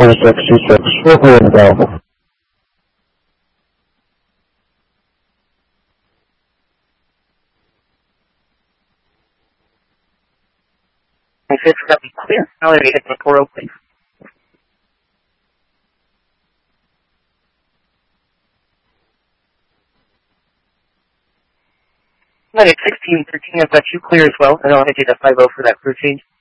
4626, we're clear and available. My fifth will be clear. Now let me hit the 40, please. Let it 1613, I've got you clear as well, and I'll hit you the 50 for that crew change.